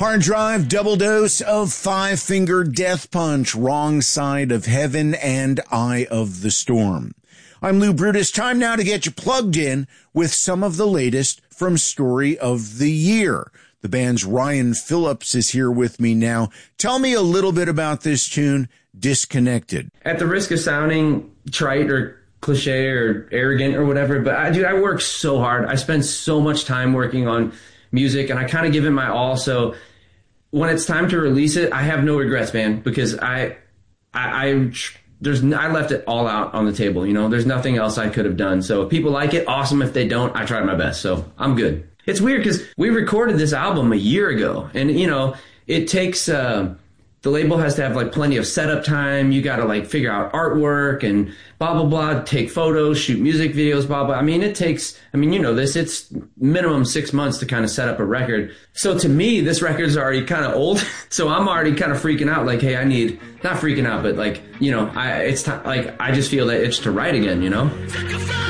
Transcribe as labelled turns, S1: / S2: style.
S1: Hard Drive, double dose of Five Finger Death Punch, Wrong Side of Heaven, and Eye of the Storm. I'm Lou Brutus. Time now to get you plugged in with some of the latest from Story of the Year. The band's Ryan Phillips is here with me now. Tell me a little bit about this tune, Disconnected.
S2: At the risk of sounding trite or cliche or arrogant or whatever, but I work so hard. I spend so much time working on music, and I kind of give it my all. So when it's time to release it, I have no regrets, man, because I left it all out on the table. You know, there's nothing else I could have done. So if people like it, awesome. If they don't, I tried my best. So I'm good. It's weird because we recorded this album a year ago, and you know, it takes the label has to have like plenty of setup time. You got to like figure out artwork and blah, blah, blah, take photos, shoot music videos, blah, blah. I mean, you know this, it's minimum 6 months to kind of set up a record. So to me, this record's already kind of old. So I'm already kind of freaking out. Like, hey, not freaking out, but like, you know, it's time, like, I just feel that itch to write again, you know?